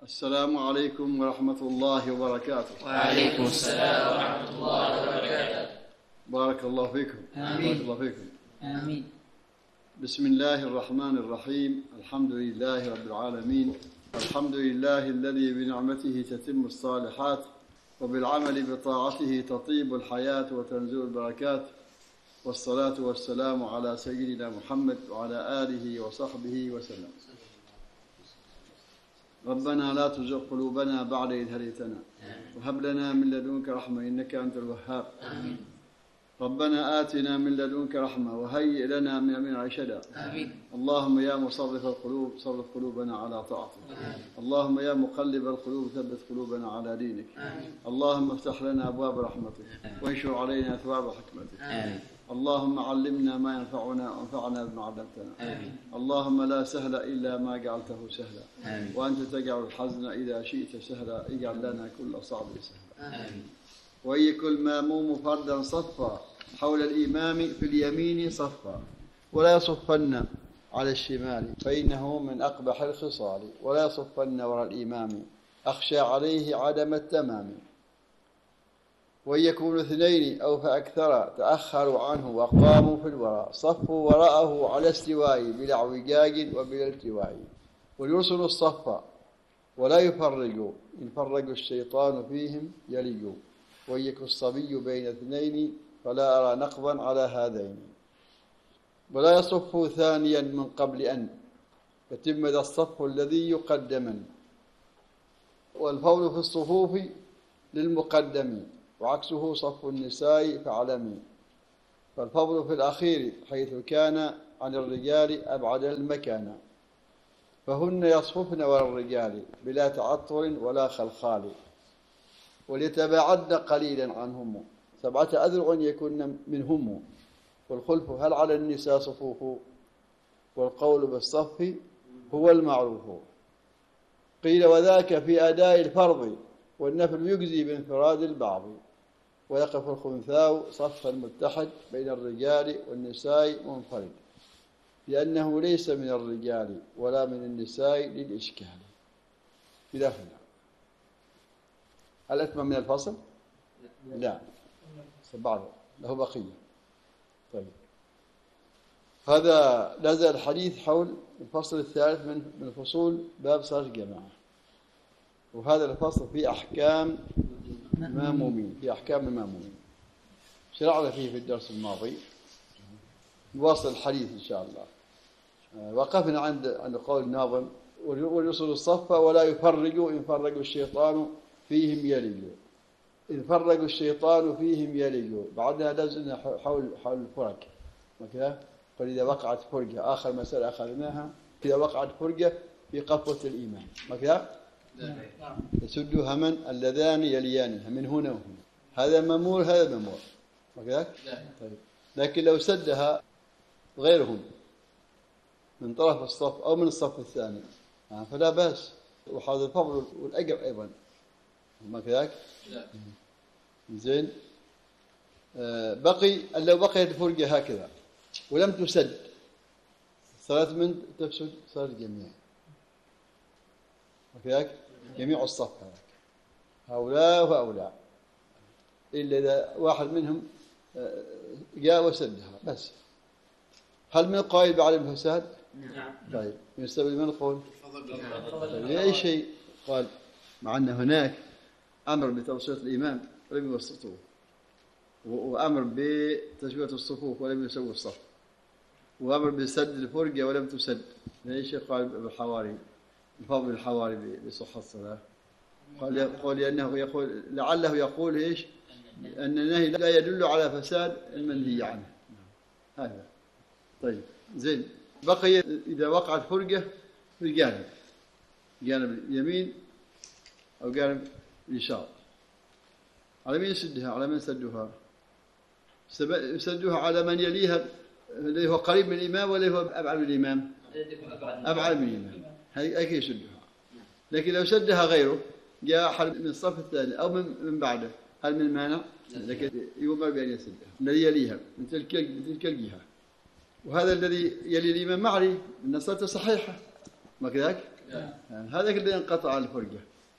السلام عليكم ورحمة الله وبركاته. وعليكم السلام ورحمة الله وبركاته. بارك الله فيكم. آمين. بارك الله فيكم. آمين. بسم الله الرحمن الرحيم. الحمد لله رب العالمين. الحمد لله الذي بنعمته تتم الصالحات وبالعمل بطاعته تطيب الحياة وتنزل البركات، والصلاة والسلام على سيدنا محمد وعلى آله وصحبه وسلم. ربنا لا تزغ قلوبنا بعد إذ هديتنا وهب لنا من لدنك رحمة إنك أنت الوهاب. آمين. ربنا آتنا من لدنك رحمة وهيئ لنا من أمرنا رشدا. آمين. اللهم يا مصرف القلوب صرف قلوبنا على طاعتك. اللهم يا مقلب القلوب ثبت قلوبنا على دينك. اللهم افتح لنا أبواب رحمتك وانشر علينا ثواب حكمتك. اللهم علمنا ما ينفعنا وانفعنا بما علمتنا. اللهم لا سهل إلا ما جعلته سهلا، وأنت تجعل الحزن إذا شئت سهلا. اجعل لنا كل صعب سهلا. وإن يكن المأموم فردا صفا حول الإمام في اليمين صفا، ولا يصفن على الشمال فإنه من أقبح الخصال، ولا يصفن وراء الإمام أخشى عليه عدم التمام. وإن يكونوا اثنين أو فأكثر تأخروا عنه وقاموا في الوراء صفوا وراءه على استواء بلا اعوجاج وبلا التواء. وليرسلوا الصف ولا يفرجوا، إن فرجوا الشيطان فيهم يلجوا. وإن يكن الصبي بين اثنين فلا أرى نقضا على هذين. ولا يصف ثانيا من قبل أن يتم ذا الصف الذي يقدما. والفضل في الصفوف للمقدم وعكسه صف النساء فاعلمي. فالفضل في الأخير حيث كان عن الرجال أبعد المكان، فهن يصففن وراء الرجال بلا تعطر ولا خلخال. وليتباعدن قليلا عنهم 7 أذرع يكن منهم. والخلف هل على النساء صفوف، والقول بالصف هو المعروف. قيل وذاك في أداء الفرض، والنفل يجزي بانفراد البعض. ويقف الخنثاء صفا متحد بين الرجال والنساء منفرد، لأنه ليس من الرجال ولا من النساء للإشكال. إلى هنا. هل أتمم من الفصل؟ لا، بعض له بقية. طيب، هذا نزل الحديث حول الفصل الثالث من فصول باب صلاة الجماعة. وهذا الفصل في أحكام المأمومين، في أحكام المأمومين شرعنا فيه في الدرس الماضي. نواصل الحديث إن شاء الله. وقفنا عند قول الناظم: وليصلوا الصف ولا يفرجوا، إن فرجوا الشيطان فيهم يلجوا. إن فرجوا الشيطان فيهم يلجوا. بعدها لازلنا حول الفرق وكذا. فإذا وقعت فرقة، آخر مسألة أخذناها، إذا وقعت فرقة في قفوة الإيمان وكذا يسدها من اللذان يليانها من هنا وهنا. هذا ممور هذا ممور وكذا. طيب، لكن لو سدها غيرهم من طرف الصف أو من الصف الثاني فلا بأس، وهذا الفضل والأجر أيضا ما كذاك. زين. بقي لو بقيت الفرقة هكذا ولم تسد، صلاة من تفسد صلاة الجميع وكذاك، جميع الصف هذاك، هؤلاء وهؤلاء، إلا إذا واحد منهم جاء وسدها بس. هل من قائل بعد الفساد؟ نعم. طيب، يستبد من القول؟ أي شيء قال، مع أن هناك أمر بتوسيط الإمام ولم يوسطوه، وأمر بتسوية الصفوف ولم يسووا الصف، وأمر بسد الفرقة ولم تسد. أي شيء قال بالحواري، الفضل الحواري بصحة الصلاة. قال لأنه يقول لعله يقول إيش؟ أن النهي لا يدل على فساد المنهي عنه. هذا طيب. زين. بقي إذا وقعت فرقة في جانب اليمين أو جانب اليسار، على من يسدها؟ على من سدها؟ يسدها على من يليها، اللي هو قريب من الإمام ولا هو أبعد من الإمام؟ أبعد من الإمام، هيك يسدها. لكن لو سدها غيره، جاء أحد من الصف الثاني أو من بعده، هل من مانع؟ لكن يؤمر بأن يسدها الذي يليها من تلك الجهة. وهذا الذي يلي الإمام معري أن صلاته صحيحة، ما كذاك؟ يعني هذا اللي انقطع الفرقة.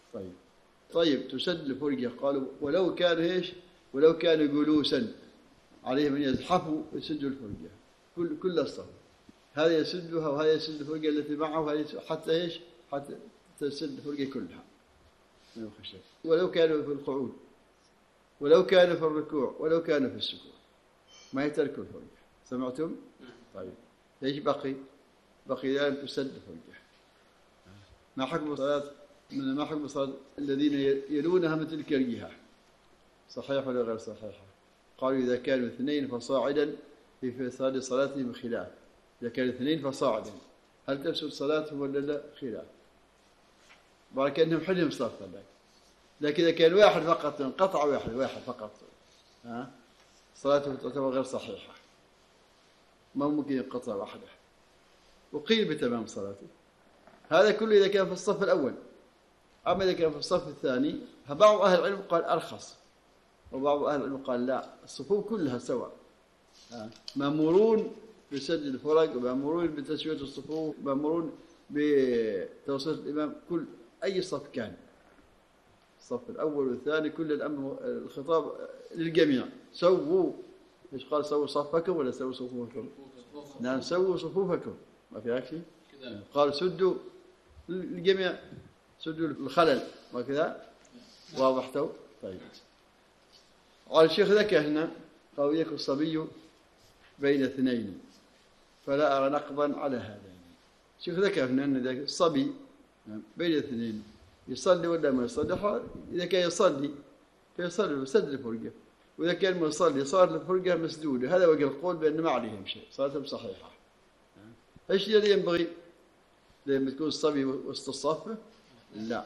طيب تسد الفرقة. قالوا ولو كانوا إيش؟ ولو كانوا جلوسا عليهم أن يزحفوا يسدوا الفرقة كل الصف، هذا يسدها وهذا يسد الفرقة التي معه وهذا حتى إيش؟ حتى تسد الفرقة كلها من الخشب. ولو كانوا في القعود، ولو كانوا في الركوع، ولو كانوا في السكون، ما يتركوا الفرقة. سمعتم؟ طيب ايش بقي؟ بقي أن تسد الفرقة. ما حكم الصلاة؟ ما حكم الصلاة الذين يلونها من تلك الجهة؟ صحيح ولا غير صحيحة؟ قالوا إذا كانوا 2 فصاعدا في فساد صلاتهم خلاف. إذا كانوا 2 فصاعدا هل تفسد صلاتهم ولا لا؟ خلاف. بارك أنهم حلم صفا. لكن إذا كان واحد فقط انقطع، واحد فقط، صلاته تعتبر غير صحيحة، ما ممكن ينقطع وحده وقيل بتمام صلاته. هذا كله إذا كان في الصف الأول. أما إذا كان في الصف الثاني فبعض أهل العلم قال أرخص، وبعض أهل العلم قال لا، الصفوف كلها سواء، مأمورون بسد الفرق، ومأمورون بتسوية الصفوف، مأمورون بتوسيط الإمام. كل أي صف كان، الصف الأول والثاني، كل الأمر الخطاب للجميع. سووا، مش قال سووا صفكم ولا سووا صفوفكم؟ نعم سووا صفوفكم، ما في شيء. قال سدوا الجميع، سدوا الخلل وكذا. واضحتوا؟ طيب. قال الشيخ ذكى هنا قال يكن الصبي بين 2 فلا أرى نقضا على هذين. الشيخ ذكى هنا أن الصبي بين 2 يصلي ولا ما يصلي. إذا كان يصلي فيصلي وسد الفرقة، وإذا كان ما يصلي صار الفرقة مسدودة. هذا وجه القول بأن ما عليهم شيء، صلاتهم صحيحة. إيش الذي ينبغي لما تكون الصبي وسط الصف؟ لا،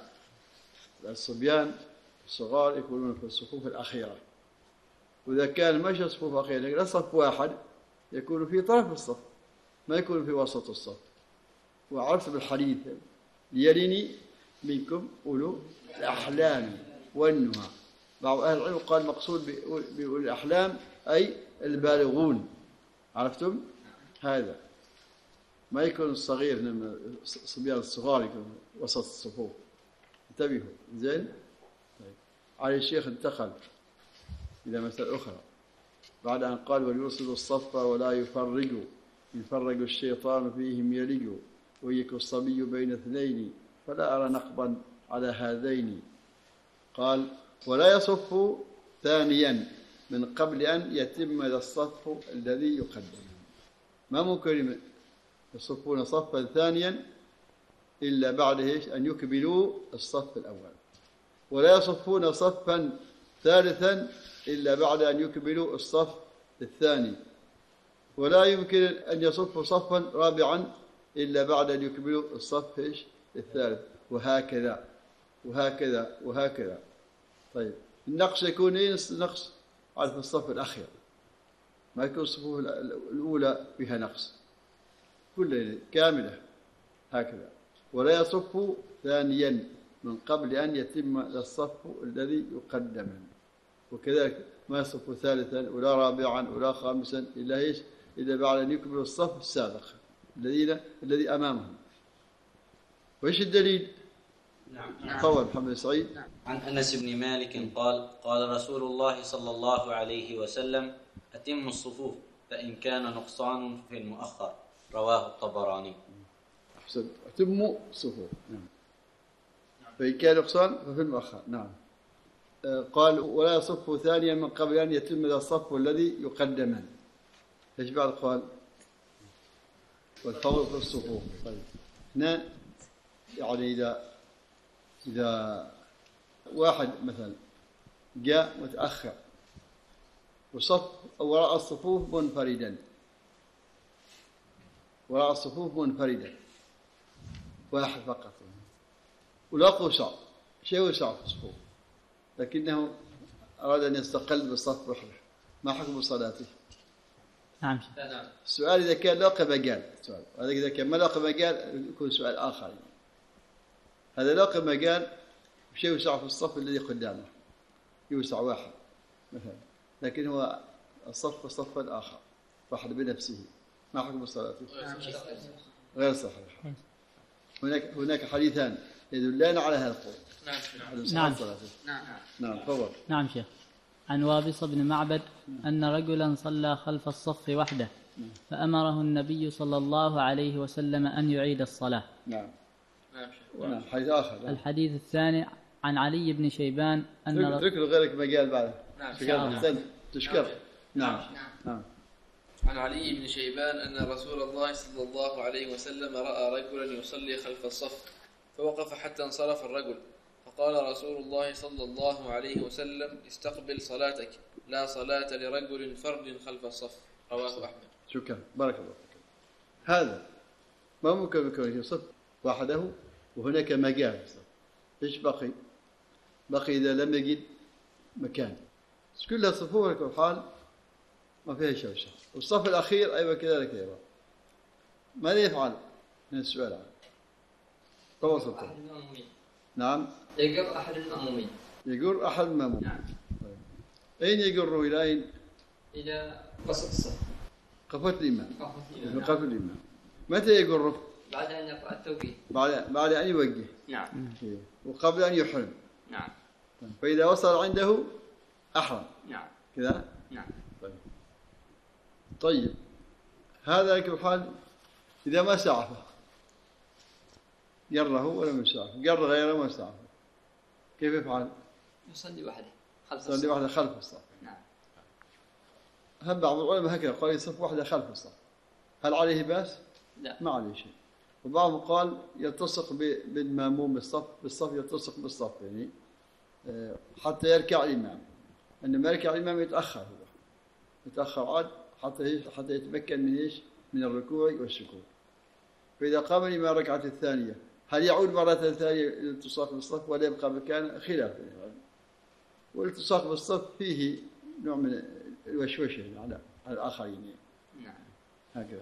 الصبيان الصغار يكونون في الصفوف الأخيرة، وإذا كان ماشي صفوف أخيرة لا صف واحد يكون في طرف الصف، ما يكون في وسط الصف. وعرفت بالحديث ليلني منكم أولو الأحلام والنهى. بعض أهل العلم قال مقصود بأولي الأحلام أي البالغون. عرفتم؟ هذا ما يكون الصغير، لما الصبيان الصغار يكون وسط الصفوف. انتبهوا زين. طيب. علي الشيخ انتقل إلى مسألة أخرى بعد أن قال وليوصلوا الصف ولا يفرقوا، يفرق الشيطان فيهم يلج، ويكن الصبي بين 2 فلا أرى نقضا على هذين. قال ولا يصف ثانيا من قبل أن يتم الصف الذي يقدم. ما ممكن يصفون صفا ثانيا إلا بعد أن يكملوا الصف الأول، ولا يصفون صفا ثالثا إلا بعد أن يكملوا الصف الثاني، ولا يمكن أن يصفوا صفا رابعا إلا بعد أن يكملوا الصف الثالث، وهكذا وهكذا وهكذا. طيب النقص يكون نقص على في الصف الأخير، ما يكون الصفوف الأولى فيها نقص، كلها كاملة هكذا. ولا يصف ثانيا من قبل أن يتم الصف الذي يقدم، وكذلك ما يصف ثالثا ولا رابعا ولا خامسا إلا بعد أن يكمل الصف السابق الذي أمامهم. وإيش الدليل؟ نعم. قول محمد سعيد. عن أنس بن مالك قال قال رسول الله صلى الله عليه وسلم أتموا الصفوف فإن كان نقصان في المؤخر. رواه الطبراني. أحسن. أتموا الصفوف. نعم. فإن كان نقصان ففي المؤخر. نعم. قال ولا يصف ثانيا من قبل أن يتم الصف الذي يقدم. ايش بعد قال؟ والفضل في الصفوف. طيب هنا يعني إذا واحد مثلا جاء متأخر وصف وراء الصفوف منفردا، وراء الصفوف منفردا واحد فقط، ولاقوا وسع شيء وسع في الصفوف، لكنه أراد أن يستقل بالصف وحده، ما حكم صلاته؟ نعم. السؤال إذا كان لاقى مجال، السؤال هذا إذا كان ما لاقى مجال يكون سؤال آخر. هذا لاقى مجال شيء يوسع في الصف الذي قدامه، يوسع واحد مثلا، لكن هو الصف صف الآخر واحد بنفسه، ما حكم صلاته؟ غير صحيح. هناك حديثان يدلان على هذا القول. نعم. نعم تفضل. نعم شيخ. عن وابص بن معبد أن رجلا صلى خلف الصف وحده فأمره النبي صلى الله عليه وسلم أن يعيد الصلاة. نعم. حديث آخر. الحديث الثاني عن علي بن شيبان أن اترك غيرك ما قال بعده. نعم. تشكر. نعم. عن علي بن شيبان أن رسول الله صلى الله عليه وسلم رأى رجلا يصلي خلف الصف فوقف حتى انصرف الرجل فقال رسول الله صلى الله عليه وسلم استقبل صلاتك لا صلاة لرجل فرد خلف الصف. رواه أحمد. شكرا بارك الله فيك. هذا ما ممكن يكون صف وحده وهناك مجال. ايش بقي إذا لم يجد مكان كلها صفوف على كل حال ما فيها شوشة. والصف الأخير أيضا كذلك أيضا. ماذا يفعل؟ من السؤال عنه. تواصل. نعم. يقر أحد المأمومين. يقر أحد المأمومين. نعم. طيب. أين يقره إلى أين؟ إلى وسط الصف. قفة الإمام. قفة الإمام. متى يقره؟ بعد أن يقرأ التوقيت. بعد أن يوجه. نعم. وقبل أن يحرم. نعم. فإذا وصل عنده أحرم. نعم. كذا؟ نعم. طيب. هذا كل حال إذا ما سعفه قره ولم يسعفه قر غيره ما سعفه كيف يفعل؟ يصلي وحده خلف الصف. يصلي وحده خلف الصف. نعم. هم بعض العلماء هكذا قال يصف وحده خلف الصف. هل عليه بأس؟ لا. ما عليه شيء. وبعضهم قال يلتصق بالمأموم بالصف يلتصق بالصف يعني حتى يركع الإمام. عندما يركع الإمام يتأخر عاد حتى يتمكن من ايش؟ من الركوع والسكون. فإذا قام الإمام الركعة الثانية هل يعود مرة ثانية للالتصاق بالصف ولا يبقى مكانه؟ خلاف. والالتصاق بالصف فيه نوع من الوشوشة على الآخرين. نعم. هكذا.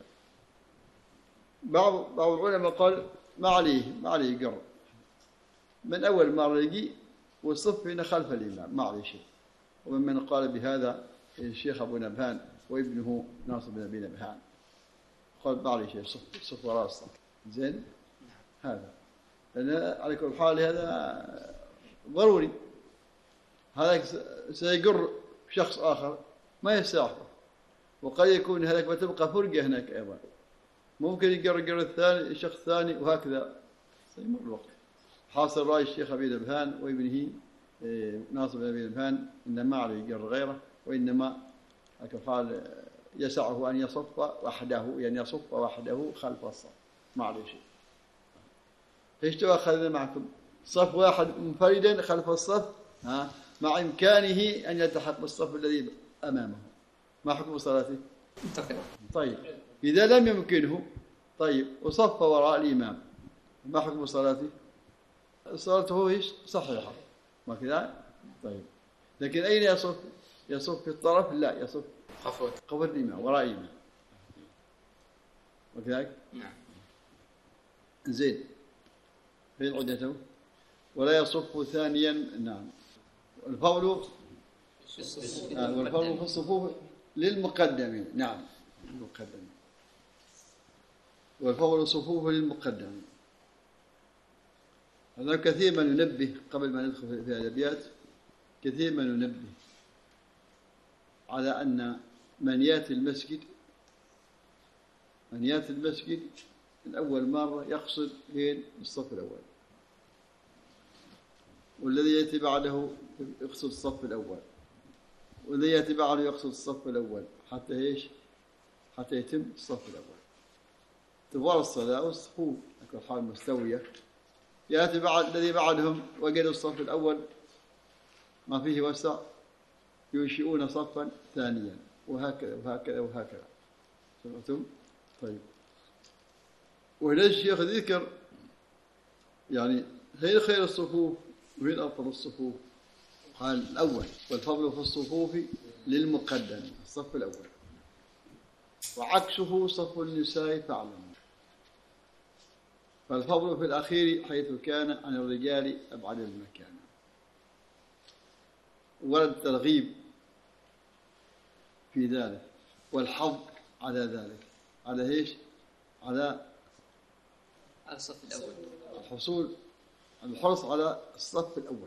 بعض العلماء قال ما عليه قرب. من أول مرة يجي والصف هنا خلف الإمام ما عليه شيء. ومن قال بهذا الشيخ أبو نبهان وابنه ناصر بن أبي نبهان قال ما عليه شيء صف وراء الصف. زين هذا لأن على كل حال هذا ضروري. هذا سيقر شخص آخر ما يستعفه وقد يكون هناك بتبقى فرقة هناك أيضا ممكن يقر الثاني الشخص الثاني وهكذا سيمر الوقت. حاصل رأي الشيخ أبي نبهان وابنه ناصر بن أبي نبهان إن ما عليه يقر غيره وإنما قال يسعه أن يصف وحده يعني يصف وحده خلف الصف ما عليه شيء. ايش تأخذنا معكم صف واحد منفردا خلف الصف مع إمكانه أن يلتحق بالصف الذي أمامه ما حكم صلاته؟ طيب إذا لم يمكنه طيب وصف وراء الإمام ما حكم صلاته؟ صلاته ايش؟ صحيحة ما كذا. طيب لكن أين يصف؟ يصف في الطرف؟ لا يصف قفة الإمام وراء الإمام وكذلك. نعم. زين فين عدته؟ ولا يصف ثانيا. نعم. والفضل في الصفوف للمقدمين. نعم المقدمين. والفضل صفوف للمقدمين. هذا كثير ما ننبه قبل ما ندخل في الأدبيات كثير ما ننبه على أن من يأتي المسجد من أول مرة يقصد بين الصف الأول والذي يأتي بعده يقصد الصف الأول والذي يأتي بعده يقصد الصف الأول حتى يتم الصف الأول. تظهر الصلاة والصفوف على حال مستوية. يأتي الذي بعدهم وجدوا الصف الأول ما فيه وسع ينشئون صفا ثانيا وهكذا وهكذا وهكذا. سمعتم؟ طيب وهنا الشيخ ذكر يعني هي خير الصفوف وين أفضل الصفوف؟ قال الأول والفضل في الصفوف للمقدم الصف الأول وعكسه صف النساء فاعلموا. فالفضل في الأخير حيث كان عن الرجال أبعد المكان. ورد الترغيب في ذلك والحظ على ذلك على ايش؟ على على الصف الأول. الحرص على الصف الأول.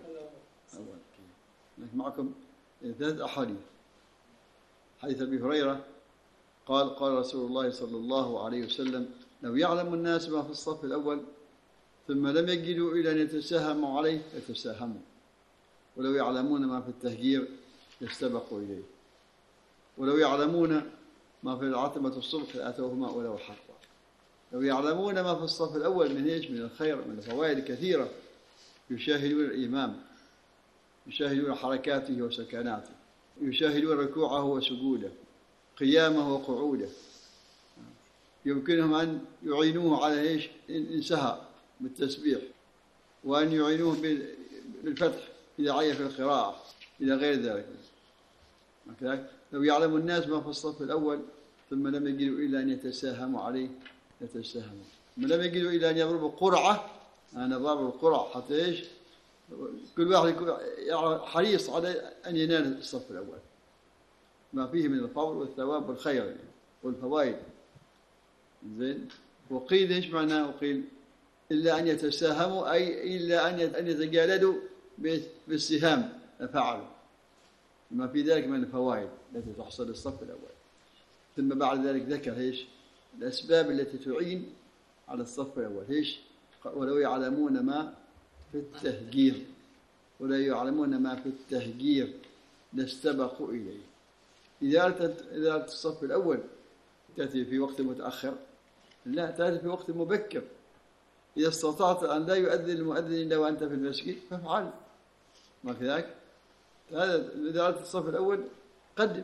معكم 3 أحاديث. حديث أبي هريرة قال رسول الله صلى الله عليه وسلم: لو يعلم الناس ما في الصف الأول ثم لم يجدوا إلى أن يتساهموا عليه يتساهموا، ولو يعلمون ما في التهجير يستبقوا إليه، ولو يعلمون ما في العتمة الصبح لأتوهما ولو حرا. لو يعلمون ما في الصف الأول من إيش؟ من الخير، من الفوائد كثيرة. يشاهدون الإمام، يشاهدون حركاته وسكناته، يشاهدون ركوعه وسجوده، قيامه وقعوده، يمكنهم أن يعينوه على إيش؟ إن سهى بالتسبيح، وأن يعينوه بالفتح إذا عيا في القراءة إلى غير ذلك. لو يعلم الناس ما في الصف الأول ثم لم يجدوا إلا أن يتساهموا عليه يتساهموا، ثم لم يجدوا إلا أن يضربوا قرعة. أنا ضرب القرعة حتى إيش؟ كل واحد يكون حريص على أن ينال الصف الأول، ما فيه من الفضل والثواب والخير والفوائد. زين. وقيل إيش معناه؟ وقيل إلا أن يتساهموا، أي إلا أن يتجالدوا بالسهام فعلوا، ما في ذلك من الفوائد التي تحصل الصف الأول. ثم بعد ذلك ذكر إيش؟ الأسباب التي تعين على الصف الأول. إيش؟ ولو يعلمون ما في التهجير، ولا يعلمون ما في التهجير لاستبقوا إليه. إذا أردت الصف الأول تأتي في وقت متأخر؟ لا، تأتي في وقت مبكر. إذا استطعت أن لا يؤذن المؤذن إلا وأنت في المسجد فافعل، ما كذلك. هذا إذا أردت الصف الأول قدم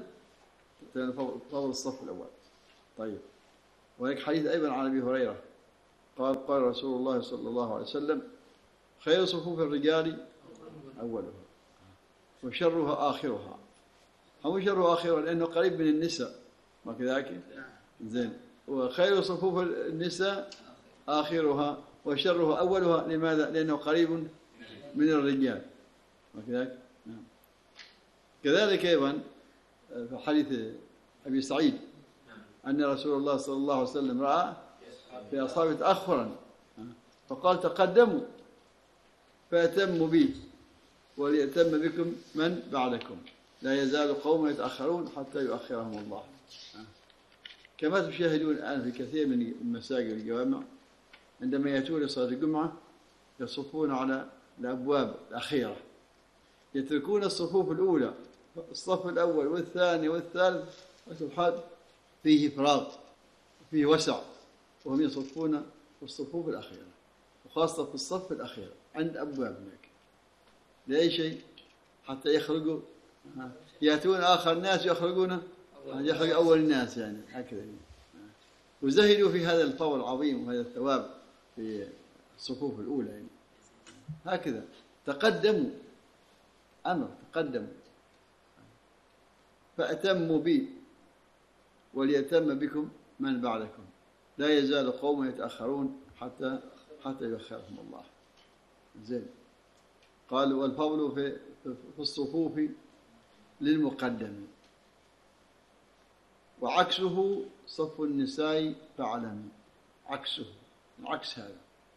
فضل الصف الأول. طيب. وهيك حديث أيضا عن أبي هريرة قال رسول الله صلى الله عليه وسلم: خير صفوف الرجال أولها وشرها آخرها. هو شرها آخرها لأنه قريب من النساء، ما كذلك. زين. وخير صفوف النساء آخرها وشرها أولها. لماذا؟ لأنه قريب من الرجال، ما كذلك. كذلك أيضا في حديث أبي سعيد أن رسول الله صلى الله عليه وسلم رأى في أصحابه تأخرا فقال: تقدموا فأتموا بي وليأتم بكم من بعدكم، لا يزال قوم يتأخرون حتى يؤخرهم الله. كما تشاهدون الآن في كثير من المساجد والجوامع عندما يأتون لصلاة الجمعة يصفون على الأبواب الأخيرة، يتركون الصفوف الأولى، الصف الأول والثاني والثالث، وسبحان فيه فراغ وفيه وسع، وهم يصفون في الصفوف الأخيرة، وخاصة في الصف الأخير عند أبواب هناك. لأي شيء؟ حتى يخرجوا، يأتون آخر الناس يخرج أول الناس، يعني هكذا. وزهدوا في هذا الفضل العظيم وهذا الثواب في الصفوف الأولى، يعني هكذا. تقدموا، أمر تقدموا فأتموا بي وليتم بكم من بعدكم، لا يزال قوم يتأخرون حتى يؤخرهم الله. زين. قال: والفضل في الصفوف للمقدم، وعكسه صف النساء فعلمي. عكسه، العكس هذا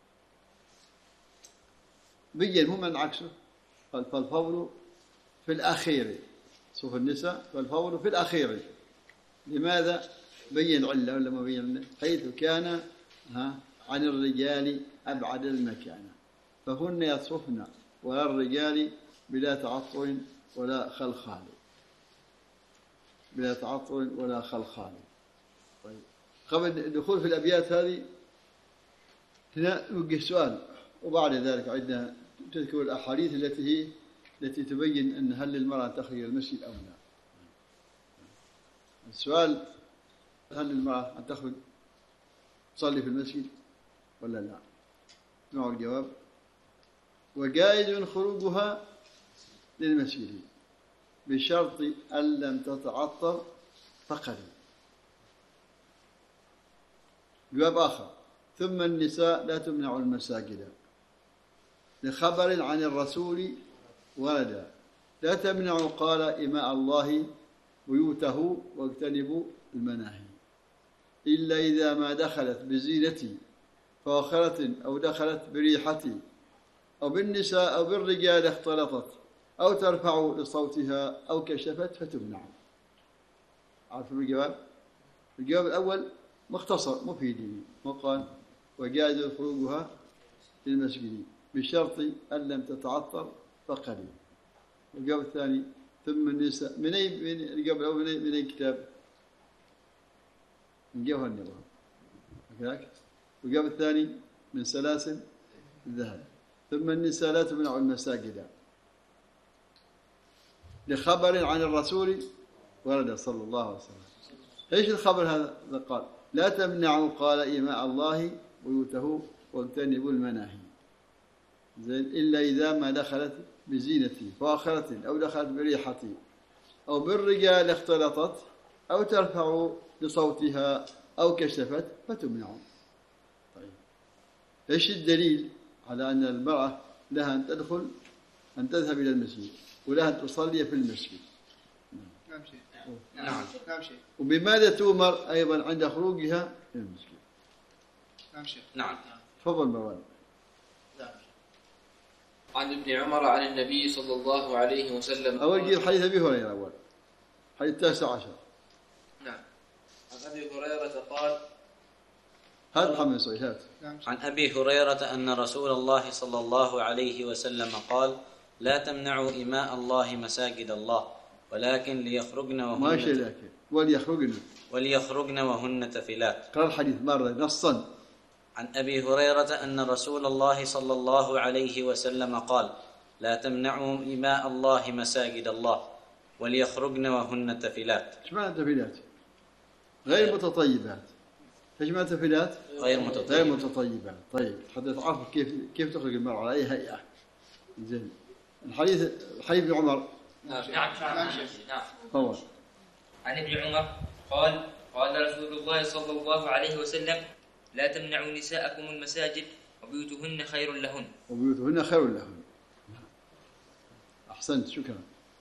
بين هم من عكسه. قال: فالفضل في الأخير، صف النساء فالفضل في الأخير. لماذا؟ بين علة ولا ما بين؟ حيث كان عن الرجال أبعد المكان فهن يصفن ولا الرجال بلا تعطل ولا خلخال، بلا تعطل ولا خلخال. طيب، قبل الدخول في الأبيات هذه هنا نوجه سؤال، وبعد ذلك عندنا تذكر الأحاديث التي تبين أن هل للمرأة تخرج المسجد أو لا. السؤال: هل للمرأة أن تخرج تصلي في المسجد ولا لا؟ نوع الجواب: وجائز خروجها للمسجد بشرط أن لم تتعطر فقط. جواب آخر: ثم النساء لا تمنع المساجد لخبر عن الرسول ورد: لا تمنعوا قال إماء الله بيوته واجتنبوا المناهي إلا إذا ما دخلت بزينتي فوخرت أو دخلت بريحتي أو بالنساء أو بالرجال اختلطت أو ترفع لصوتها أو كشفت فتمنع. عارفوا الجواب؟ الجواب الأول مختصر مفيد، وقال وجاز خروجها للمسجد بشرط أن لم تتعطر فقليل. الجواب الثاني ثم النساء من الجواب الأول من أي كتاب؟ من جوهر النظام كذلك. والجواب الثاني من سلاسل الذهب. ثم النساء لا تمنع المساجد لخبر عن الرسول ورد صلى الله عليه وسلم. ايش الخبر هذا؟ قال لا تمنعوا قال إيماء الله بيوته واجتنبوا المناهي زين إلا إذا ما دخلت بزينتي فاخرة أو دخلت بريحتي أو بالرجال اختلطت أو ترفع لصوتها أو كشفت فتمنعوا. طيب ايش الدليل على أن المرأة لها أن تدخل أن تذهب إلى المسجد ولها أن تصلي في المسجد؟ نعم شيخ. نعم شيخ. وبماذا تؤمر أيضا عند خروجها إلى المسجد؟ نعم شيخ. نعم. تفضل مولانا. عن ابن عمر عن النبي صلى الله عليه وسلم أول جيل حديث أبي هريرة أول حديث 19. نعم. عن أبي هريرة قال هذا محمد سعيد هات. عن أبي هريرة أن رسول الله صلى الله عليه وسلم قال لا تمنعوا إماء الله مساجد الله ولكن ليخرجن ما شيء لكن وليخرجن وهن تفلات. قرأ الحديث مرة نصا. عن أبي هريرة أن رسول الله صلى الله عليه وسلم قال لا تمنعوا إماء الله مساجد الله وليخرجن وهن تفلات. ايش معنى تفلات؟ غير متطيبات. ايش معنى تفلات؟ غير متطيبات. طيب حتى تعرفوا كيف تخرج المرأة على أي هيئة. زين الحديث ابن عمر. نعم. طبعا. عن ابن عمر قال رسول الله صلى الله عليه وسلم لا تمنعوا نساءكم المساجد وبيوتهن خير لهن. أحسنت شكرا.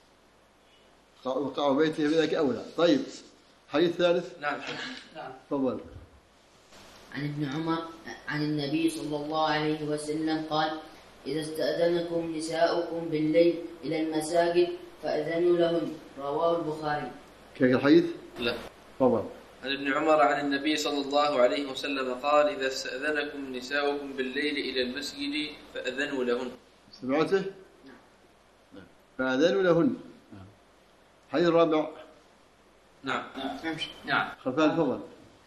وقعوا بيته بذلك أولى. طيب حديث ثالث. نعم. تفضل. عن ابن عمر عن النبي صلى الله عليه وسلم قال إذا استأذنكم نساؤكم بالليل إلى المساجد فأذنوا لهن. رواه البخاري. كيف الحديث؟ لا. تفضل. عن ابن عمر عن النبي صلى الله عليه وسلم قال إذا استأذنكم نساؤكم بالليل إلى المسجد فأذنوا لهن. سمعته؟ نعم. فأذنوا لهن. حديث الرابع. نعم. خلفان تفضل.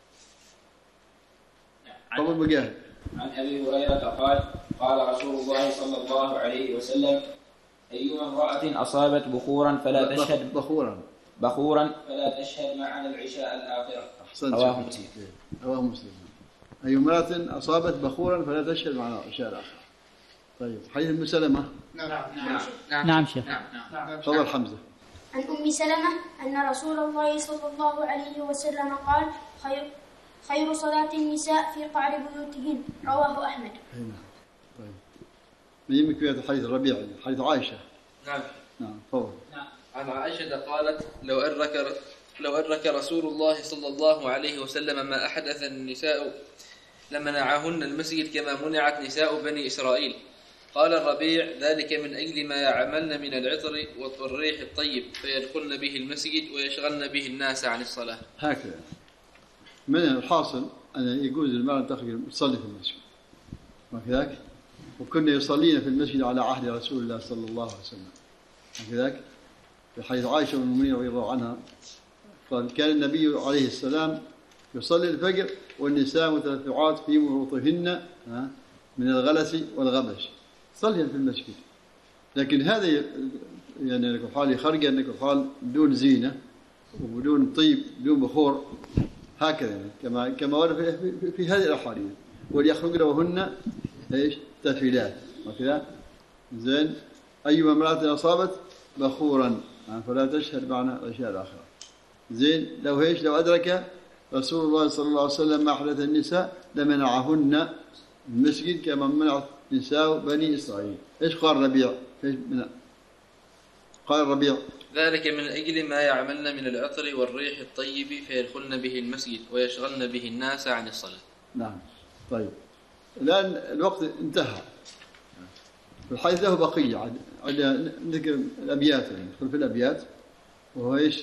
تفضل مجاهد. عن أبي هريرة قال رسول الله صلى الله عليه وسلم أيما امرأة أصابت بخورا فلا تشهد فلا تشهد معنا العشاء الآخرة. أحسنت. رواه مسلم. أي امرأة أصابت بخورا فلا تشهد معنا العشاء الآخرة. طيب حديث أم سلمة. نعم شيخ. تفضل حمزة. عن أم سلمة أن رسول الله صلى الله عليه وسلم قال خير صلاة النساء في قعر بيوتهن. رواه أحمد. طيب من يمكن الحديث الربيع حديث عائشة. نعم. تفضل. عن عائشة قالت لو أدرك رسول الله صلى الله عليه وسلم ما أحدث النساء لمنعهن المسجد كما منعت نساء بني إسرائيل. قال الربيع ذلك من أجل ما يعملن من العطر والريح الطيب فيدخلن به المسجد ويشغلن به الناس عن الصلاة. هكذا من الحاصل أن يجوز المرأة تخرج تصلي في المسجد وكذلك وكنا يصلين في المسجد على عهد رسول الله صلى الله عليه وسلم وكذلك في حديث عائشة والمؤمنين رضي الله عنها قال كان النبي عليه السلام يصلي الفجر والنساء متلفعات في مروطهن من الغلس والغبش صليا في المسجد. لكن هذا يعني لكم حال خرجا لكم حال بدون زينة وبدون طيب بدون بخور هكذا يعني كما ورد في هذه الأحاديث وليخرجن وهن ايش تفلات وكذا. زين أيما امرأة أصابت بخورا فلا تشهد معنا الأشياء الآخرة. زين لو أدرك رسول الله صلى الله عليه وسلم ما أحدث النساء لمنعهن المسجد كما منعت نساء بني إسرائيل. إيش قال الربيع؟ قال الربيع ذلك من أجل ما يعملن من العطر والريح الطيب فيدخلن به المسجد ويشغلن به الناس عن الصلاة. نعم. طيب الآن الوقت انتهى. الحديث له بقية عندك الأبيات، يعني ندخل في الأبيات، وهو إيش؟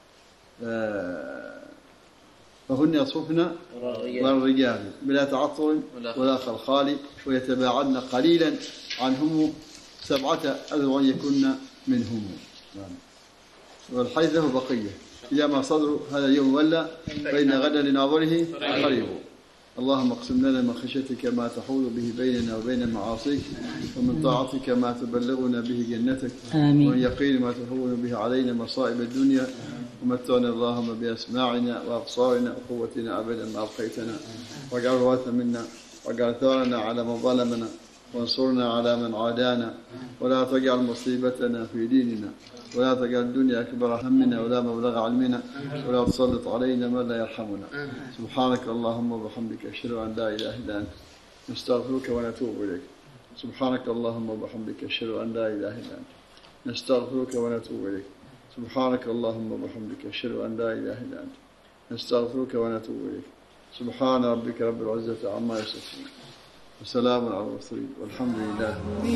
فهن يصفن والرجال بلا تعطل ولا خلخال، ويتباعدن قليلا عنهم 7 أذرع يكن منهم. والحديث له بقية إذا ما صدر هذا اليوم ولا فإن غدا لناظره قريب. اللهم اقسم لنا من خشيتك ما تحول به بيننا وبين معاصيك، ومن طاعتك ما تبلغنا به جنتك، ومن يقين ما تهون به علينا مصائب الدنيا، ومتعنا اللهم بأسماعنا وأبصارنا وقوتنا أبدا ما أبقيتنا، واجعل الوارث منا، واجعل ثارنا على من ظلمنا، وانصرنا على من عادانا، ولا تجعل مصيبتنا في ديننا، ولا تجعل الدنيا أكبر همنا ولا مبلغ علمنا، ولا تسلط علينا من لا يرحمنا. سبحانك اللهم وبحمدك أشهد أن لا إله إلا أنت نستغفرك ونتوب إليك. سبحانك اللهم وبحمدك أشهد أن لا إله إلا أنت نستغفرك ونتوب إليك. سبحانك اللهم وبحمدك أشهد أن لا إله إلا أنت نستغفرك ونتوب إليك. سبحان ربك رب العزة عما يصفون، وسلام على المرسلين، والحمد لله.